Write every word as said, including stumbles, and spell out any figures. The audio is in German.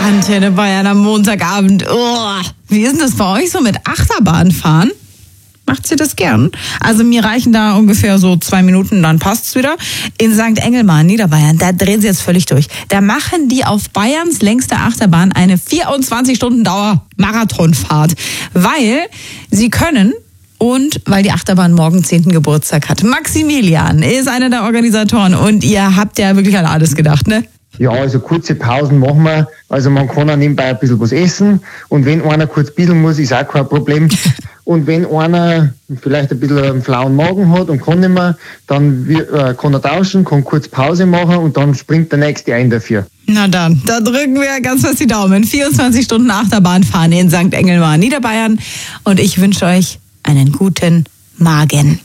Antenne Bayern am Montagabend. Oh, wie ist denn das bei euch so mit Achterbahnfahren? Macht ihr das gern? Also mir reichen da ungefähr so zwei Minuten, dann passt's wieder. In Sankt Engelmann, Niederbayern, da drehen sie jetzt völlig durch. Da machen die auf Bayerns längster Achterbahn eine vierundzwanzig Stunden Dauer Marathonfahrt, weil sie können und weil die Achterbahn morgen zehnten Geburtstag hat. Maximilian ist einer der Organisatoren und ihr habt ja wirklich an alles gedacht, ne? Ja, also kurze Pausen machen wir. Also man kann auch nebenbei ein bisschen was essen. Und wenn einer kurz bisseln muss, ist auch kein Problem. Und wenn einer vielleicht ein bisschen einen flauen Magen hat und kann nicht mehr, dann äh, kann er tauschen, kann kurz Pause machen und dann springt der Nächste ein dafür. Na dann, da drücken wir ganz fest die Daumen. vierundzwanzig Stunden Achterbahn fahren in Sankt Engelmann, Niederbayern. Und ich wünsche euch einen guten Magen.